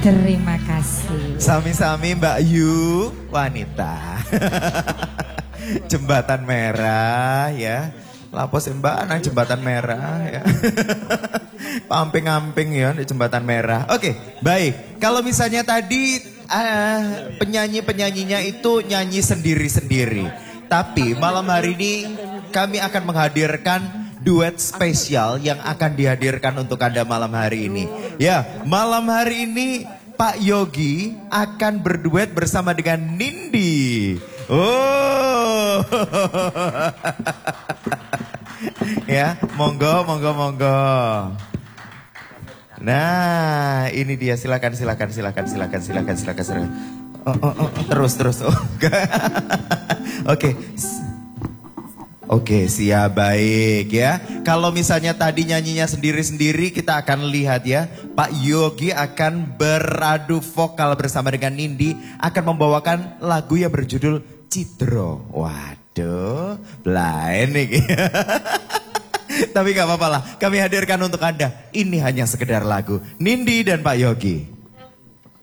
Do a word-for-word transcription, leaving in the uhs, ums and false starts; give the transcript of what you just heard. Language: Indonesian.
Terima kasih. Sami-sami Mbak Yu, wanita. Jembatan merah ya. Lapos Mbak nang jembatan merah ya. Pamping-amping ya di jembatan merah. Oke, baik. Kalau misalnya tadi uh, penyanyi-penyanyinya itu nyanyi sendiri-sendiri. Tapi malam hari ini kami akan menghadirkan duet spesial yang akan dihadirkan untuk Anda malam hari ini. Ya, malam hari ini Pak Yogi akan berduet bersama dengan Nindi. Oh. Ya, monggo, monggo, monggo. Nah, ini dia, silakan, silakan, silakan, silakan, silakan, silakan, silakan. Oh, oh, oh, terus, terus. Oh. Oke. Oke, siap, baik ya. Kalau misalnya tadi nyanyinya sendiri-sendiri, kita akan lihat ya. Pak Yogi akan beradu vokal bersama dengan Nindi, akan membawakan lagu yang berjudul Cidro. Waduh, blind nih. Tapi gak apa-apa lah, kami hadirkan untuk Anda. Ini hanya sekedar lagu Nindi dan Pak Yogi.